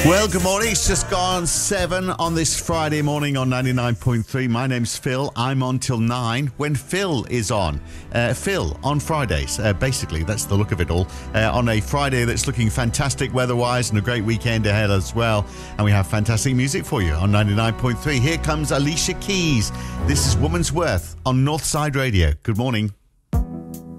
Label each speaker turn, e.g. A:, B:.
A: Well, good morning. It's just gone 7 on this Friday morning on 99.3. My name's Phil. I'm on till 9 when Phil is on. Phil on Fridays. Basically, that's the look of it all. On a Friday that's looking fantastic weather-wise and a great weekend ahead as well. And we have fantastic music for you on 99.3. Here comes Alicia Keys. This is Woman's Worth on Northside Radio. Good morning.